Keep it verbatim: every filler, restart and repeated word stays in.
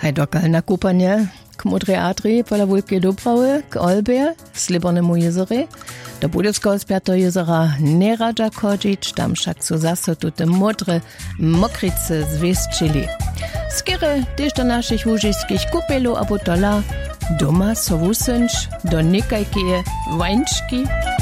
Hajdokal na kupanie k Mudrej Adrii, pola Wulkie Dubrawy, k Olbie, Slibernemu jezery. Do Budowskiego spiato jezera nie radza chodzić, tam však su zase tute modre mokrice zwieszczyli. Skiery też do naszych łużyskich kupelu abo dola, doma so wusyńcz do niekajkie wańczki